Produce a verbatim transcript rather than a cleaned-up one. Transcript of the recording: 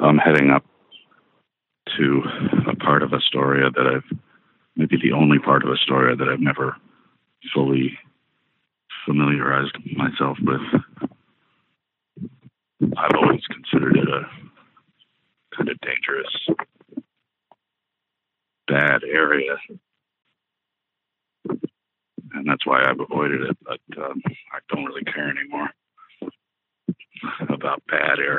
I'm heading up to a part of Astoria that I've, maybe the only part of Astoria that I've never fully familiarized myself with. I've always considered it a kind of dangerous, bad area, and that's why I've avoided it, but um, I don't really care anymore about bad areas.